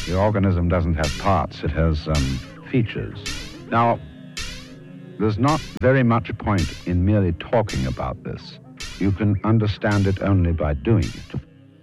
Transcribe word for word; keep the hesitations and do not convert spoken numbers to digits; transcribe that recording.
The organism doesn't have parts, it has um, features. Now, there's not very much point in merely talking about this. You can understand it only by doing it.